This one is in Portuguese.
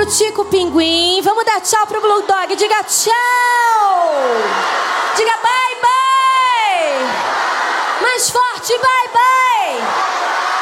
pro Tico Pinguim. Vamos dar tchau pro Blue Dog. Diga tchau. Diga bye, bye. Mais forte, bye, bye.